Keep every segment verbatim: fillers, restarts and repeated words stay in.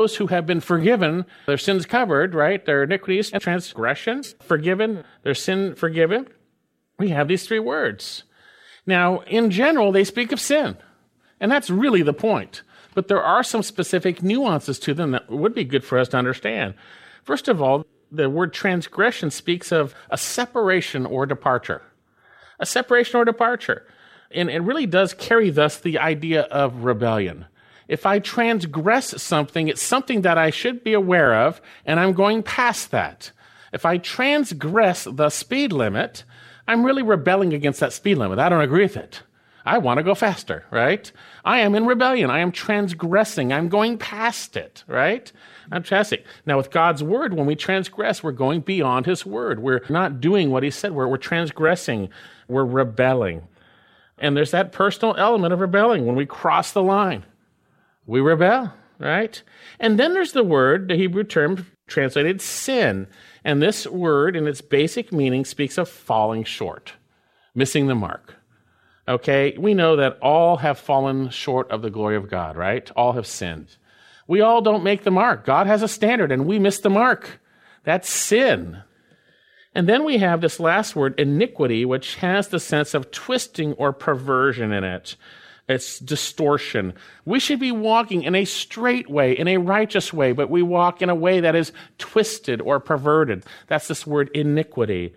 Those who have been forgiven, their sins covered, right? Their iniquities and transgressions forgiven, their sin forgiven. We have these three words. Now, in general, they speak of sin, and that's really the point. But there are some specific nuances to them that would be good for us to understand. First of all, the word transgression speaks of a separation or departure. A separation or departure. And it really does carry thus the idea of rebellion. If I transgress something, it's something that I should be aware of, and I'm going past that. If I transgress the speed limit, I'm really rebelling against that speed limit. I don't agree with it. I want to go faster, right? I am in rebellion. I am transgressing. I'm going past it, right? I'm transgressing. Now, with God's word, when we transgress, we're going beyond his word. We're not doing what he said. We're, we're transgressing. We're rebelling. And there's that personal element of rebelling. When we cross the line, we rebel, right? And then there's the word, the Hebrew term translated sin. And this word, in its basic meaning, speaks of falling short, missing the mark. Okay, we know that all have fallen short of the glory of God, right? All have sinned. We all don't make the mark. God has a standard, and we miss the mark. That's sin. And then we have this last word, iniquity, which has the sense of twisting or perversion in it. It's distortion. We should be walking in a straight way, in a righteous way, but we walk in a way that is twisted or perverted. That's this word iniquity.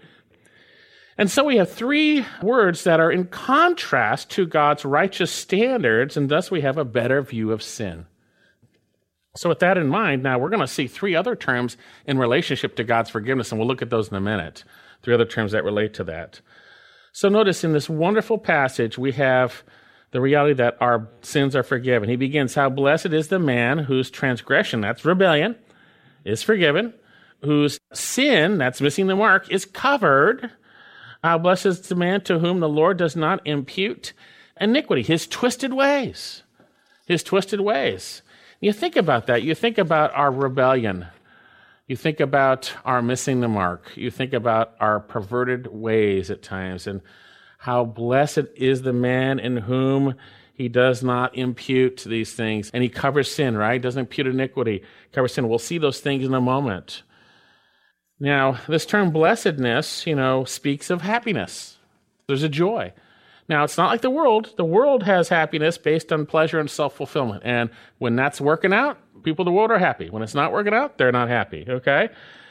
And so we have three words that are in contrast to God's righteous standards, and thus we have a better view of sin. So with that in mind, now we're going to see three other terms in relationship to God's forgiveness, and we'll look at those in a minute. Three other terms that relate to that. So notice in this wonderful passage, we have the reality that our sins are forgiven. He begins, how blessed is the man whose transgression, that's rebellion, is forgiven, whose sin, that's missing the mark, is covered. How blessed is the man to whom the Lord does not impute iniquity, his twisted ways, his twisted ways. You think about that. You think about our rebellion. You think about our missing the mark. You think about our perverted ways at times, and how blessed is the man in whom he does not impute these things. And he covers sin, right? Doesn't impute iniquity, covers sin. We'll see those things in a moment. Now, this term blessedness, you know, speaks of happiness. There's a joy. Now, it's not like the world. The world has happiness based on pleasure and self-fulfillment. And when that's working out, people in the world are happy. When it's not working out, they're not happy, okay?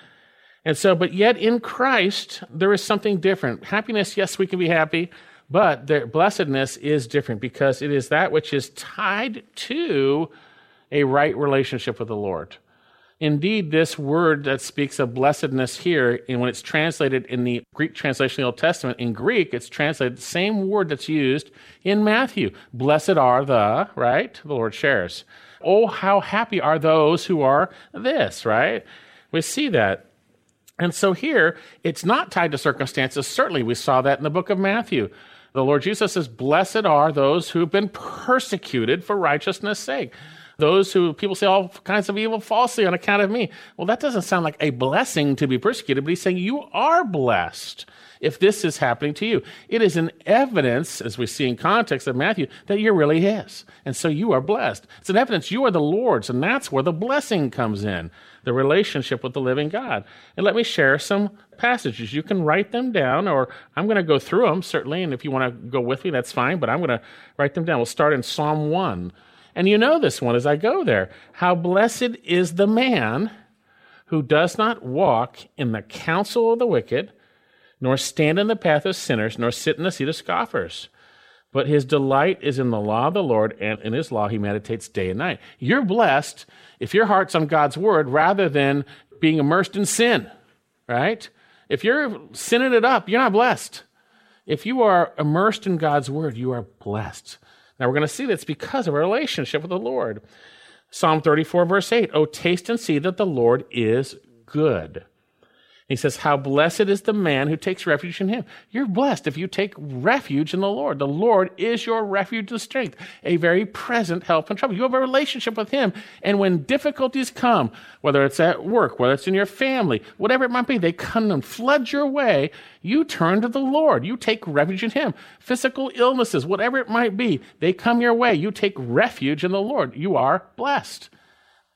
And so, but yet in Christ, there is something different. Happiness, yes, we can be happy, but the blessedness is different because it is that which is tied to a right relationship with the Lord. Indeed, this word that speaks of blessedness here, and when it's translated in the Greek translation of the Old Testament, in Greek, it's translated the same word that's used in Matthew. Blessed are the, right? The Lord shares. Oh, how happy are those who are this, right? We see that. And so here, it's not tied to circumstances. Certainly, we saw that in the book of Matthew. The Lord Jesus says, blessed are those who've been persecuted for righteousness' sake. Those who, people say all kinds of evil falsely on account of me. Well, that doesn't sound like a blessing to be persecuted, but he's saying you are blessed if this is happening to you. It is an evidence, as we see in context of Matthew, that you're really his. And so you are blessed. It's an evidence you are the Lord's, and that's where the blessing comes in, the relationship with the living God. And let me share some passages. You can write them down, or I'm going to go through them, certainly, and if you want to go with me, that's fine, but I'm going to write them down. We'll start in Psalm one. And you know this one as I go there. How blessed is the man who does not walk in the counsel of the wicked, nor stand in the path of sinners, nor sit in the seat of scoffers. But his delight is in the law of the Lord, and in his law he meditates day and night. You're blessed if your heart's on God's word rather than being immersed in sin, right? If you're sinning it up, you're not blessed. If you are immersed in God's word, you are blessed. Now, we're going to see that's because of our relationship with the Lord. Psalm thirty-four, verse eight, oh, taste and see that the Lord is good. He says, how blessed is the man who takes refuge in him. You're blessed if you take refuge in the Lord. The Lord is your refuge and strength, a very present help in trouble. You have a relationship with him, and when difficulties come, whether it's at work, whether it's in your family, whatever it might be, they come and flood your way, you turn to the Lord. You take refuge in him. Physical illnesses, whatever it might be, they come your way. You take refuge in the Lord. You are blessed.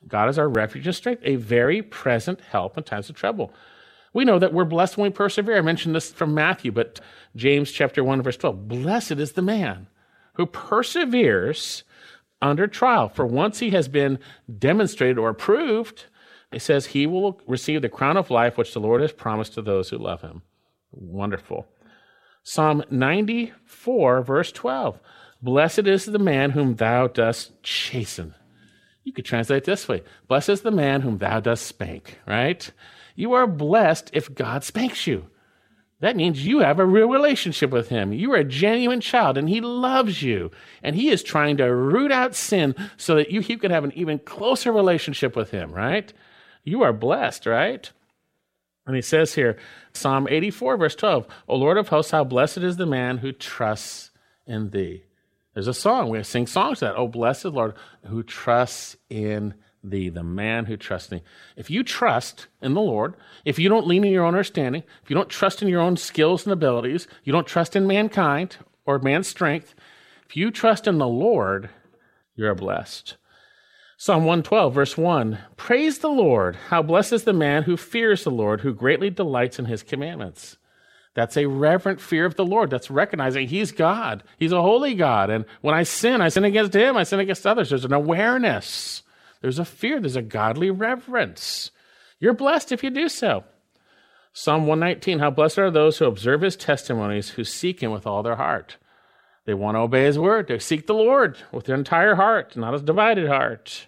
God is our refuge and strength, a very present help in times of trouble. We know that we're blessed when we persevere. I mentioned this from Matthew, but James chapter one, verse twelve, blessed is the man who perseveres under trial. For once he has been demonstrated or approved, it says he will receive the crown of life which the Lord has promised to those who love him. Wonderful. Psalm ninety-four, verse twelve, blessed is the man whom thou dost chasten. You could translate it this way, blessed is the man whom thou dost spank, right? You are blessed if God spanks you. That means you have a real relationship with him. You are a genuine child, and he loves you. And he is trying to root out sin so that you, you can have an even closer relationship with him, right? You are blessed, right? And he says here, Psalm eighty-four, verse twelve, O Lord of hosts, how blessed is the man who trusts in thee. There's a song. We sing songs to that. Oh, blessed Lord, who trusts in thee, the man who trusts in thee. If you trust in the Lord, if you don't lean in your own understanding, if you don't trust in your own skills and abilities, you don't trust in mankind or man's strength, if you trust in the Lord, you're blessed. Psalm one twelve, verse one, praise the Lord. How blessed is the man who fears the Lord, who greatly delights in his commandments. That's a reverent fear of the Lord. That's recognizing he's God. He's a holy God. And when I sin, I sin against him. I sin against others. There's an awareness. There's a fear. There's a godly reverence. You're blessed if you do so. Psalm one nineteen, how blessed are those who observe his testimonies, who seek him with all their heart. They want to obey his word. They seek the Lord with their entire heart, not a divided heart.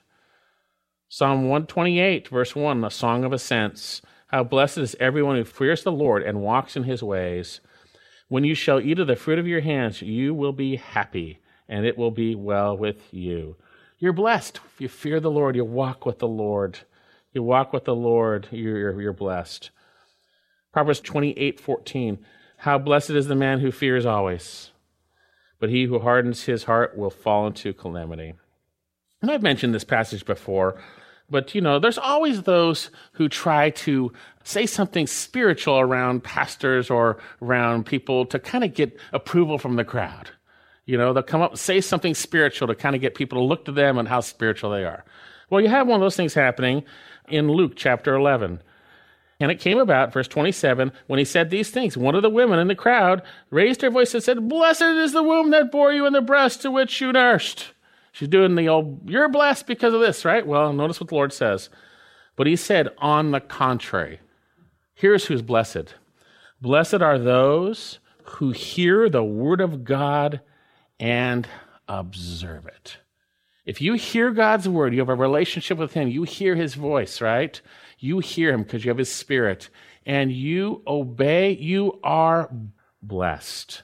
Psalm one twenty-eight, verse one, a song of ascents. How blessed is everyone who fears the Lord and walks in his ways. When you shall eat of the fruit of your hands, you will be happy, and it will be well with you. You're blessed. If you fear the Lord, you walk with the Lord. You walk with the Lord, you're, you're blessed. Proverbs twenty-eight fourteen, how blessed is the man who fears always, but he who hardens his heart will fall into calamity. And I've mentioned this passage before, but, you know, there's always those who try to say something spiritual around pastors or around people to kind of get approval from the crowd. You know, they'll come up and say something spiritual to kind of get people to look to them and how spiritual they are. Well, you have one of those things happening in Luke chapter eleven. And it came about, verse twenty-seven, when he said these things, one of the women in the crowd raised her voice and said, blessed is the womb that bore you and the breast to which you nursed. She's doing the old, you're blessed because of this, right? Well, notice what the Lord says. But he said, on the contrary, here's who's blessed. Blessed are those who hear the word of God and observe it. If you hear God's word, you have a relationship with him, you hear his voice, right? You hear him because you have his spirit, and you obey, you are blessed.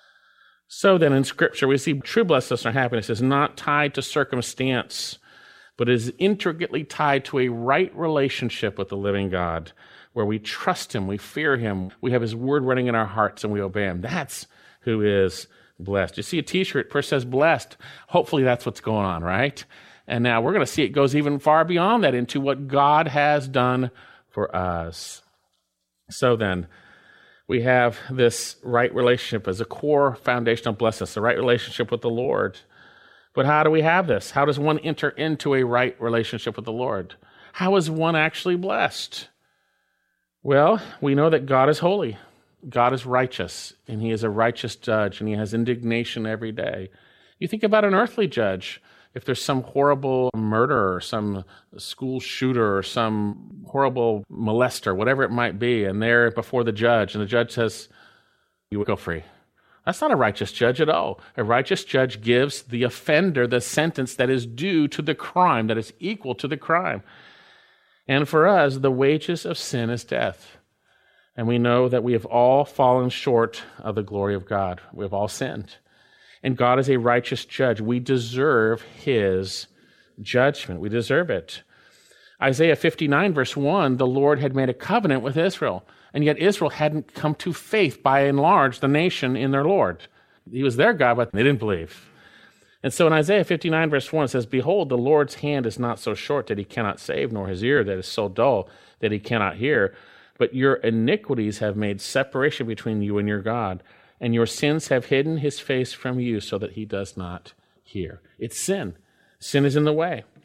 So then in Scripture, we see true blessedness or happiness is not tied to circumstance, but is intricately tied to a right relationship with the living God, where we trust him, we fear him, we have his word running in our hearts, and we obey him. That's who is blessed. You see a t-shirt, first says blessed. Hopefully that's what's going on, right? And now we're going to see it goes even far beyond that into what God has done for us. So then, we have this right relationship as a core foundational blessedness, the right relationship with the Lord. But how do we have this? How does one enter into a right relationship with the Lord? How is one actually blessed? Well, we know that God is holy. God is righteous, and he is a righteous judge, and he has indignation every day. You think about an earthly judge. If there's some horrible murderer, some school shooter, or some horrible molester, whatever it might be, and they're before the judge, and the judge says, you will go free. That's not a righteous judge at all. A righteous judge gives the offender the sentence that is due to the crime, that is equal to the crime. And for us, the wages of sin is death. And we know that we have all fallen short of the glory of God. We have all sinned. And God is a righteous judge. We deserve his judgment. We deserve it. Isaiah fifty-nine, verse one, the Lord had made a covenant with Israel, and yet Israel hadn't come to faith, by and large, the nation in their Lord. He was their God, but they didn't believe. And so in Isaiah fifty-nine, verse one, it says, behold, the Lord's hand is not so short that he cannot save, nor his ear that is so dull that he cannot hear. But your iniquities have made separation between you and your God, and your sins have hidden his face from you so that he does not hear. It's sin. Sin is in the way.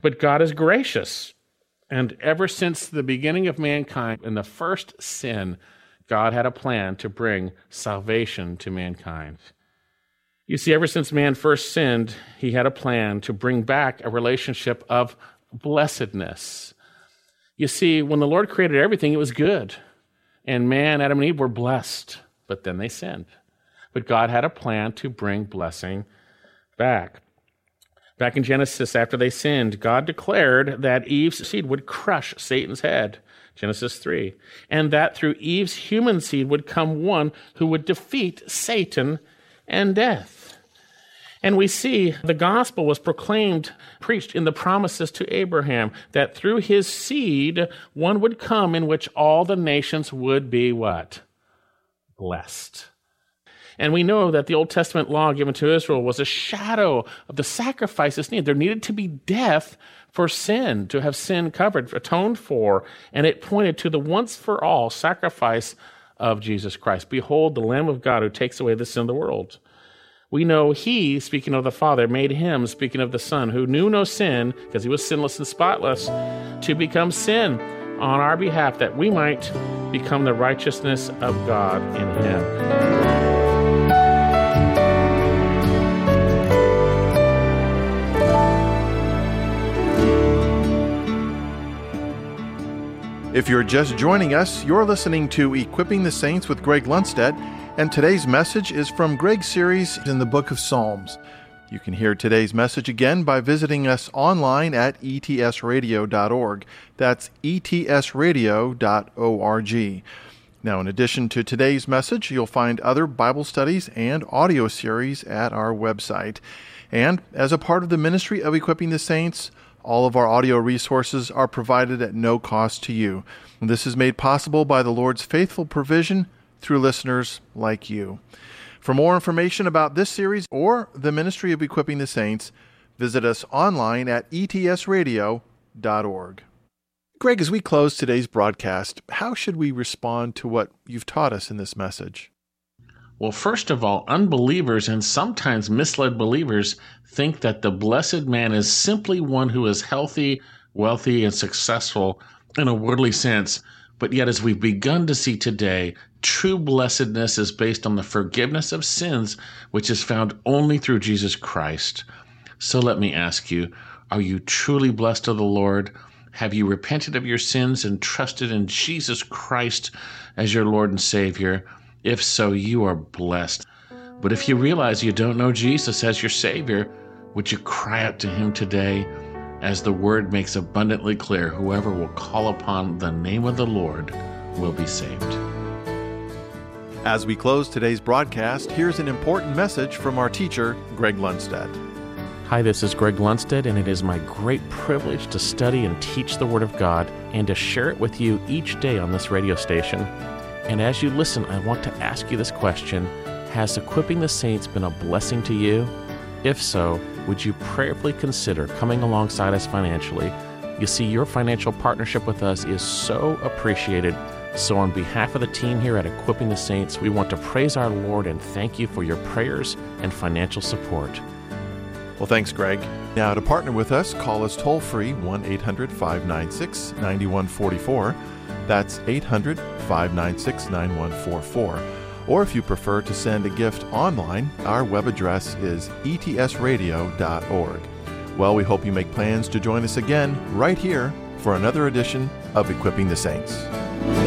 But God is gracious. And ever since the beginning of mankind, in the first sin, God had a plan to bring salvation to mankind. You see, ever since man first sinned, he had a plan to bring back a relationship of blessedness. You see, when the Lord created everything, it was good. And man, Adam and Eve were blessed, but then they sinned. But God had a plan to bring blessing back. Back in Genesis, after they sinned, God declared that Eve's seed would crush Satan's head, Genesis three, and that through Eve's human seed would come one who would defeat Satan and death. And we see the gospel was proclaimed, preached in the promises to Abraham, that through his seed, one would come in which all the nations would be what? Blessed. And we know that the Old Testament law given to Israel was a shadow of the sacrifices needed. There needed to be death for sin, to have sin covered, atoned for, and it pointed to the once-for-all sacrifice of Jesus Christ. Behold, the Lamb of God who takes away the sin of the world. We know he, speaking of the Father, made him, speaking of the Son, who knew no sin, because he was sinless and spotless, to become sin on our behalf, that we might become the righteousness of God in him. If you're just joining us, you're listening to Equipping the Saints with Greg Lundstedt, and today's message is from Greg's series in the book of Psalms. You can hear today's message again by visiting us online at e t s radio dot org. That's e t s radio dot org. Now, in addition to today's message, you'll find other Bible studies and audio series at our website. And as a part of the ministry of Equipping the Saints, all of our audio resources are provided at no cost to you. And this is made possible by the Lord's faithful provision through listeners like you. For more information about this series or the ministry of Equipping the Saints, visit us online at e t s radio dot org. Greg, as we close today's broadcast, how should we respond to what you've taught us in this message? Well, first of all, unbelievers and sometimes misled believers think that the blessed man is simply one who is healthy, wealthy, and successful in a worldly sense. But yet, as we've begun to see today, true blessedness is based on the forgiveness of sins, which is found only through Jesus Christ. So let me ask you, are you truly blessed of the Lord? Have you repented of your sins and trusted in Jesus Christ as your Lord and Savior? If so, you are blessed. But if you realize you don't know Jesus as your Savior, would you cry out to him today? As the word makes abundantly clear, whoever will call upon the name of the Lord will be saved. As we close today's broadcast, here's an important message from our teacher, Greg Lundstedt. Hi, this is Greg Lundstedt, and it is my great privilege to study and teach the Word of God and to share it with you each day on this radio station. And as you listen, I want to ask you this question: has Equipping the Saints been a blessing to you? If so, would you prayerfully consider coming alongside us financially? You see, your financial partnership with us is so appreciated. So on behalf of the team here at Equipping the Saints, we want to praise our Lord and thank you for your prayers and financial support. Well, thanks, Greg. Now, to partner with us, call us toll-free, one eight hundred five nine six nine one four four. That's eight hundred five nine six nine one four four. Or if you prefer to send a gift online, our web address is e t s radio dot org. Well, we hope you make plans to join us again right here for another edition of Equipping the Saints.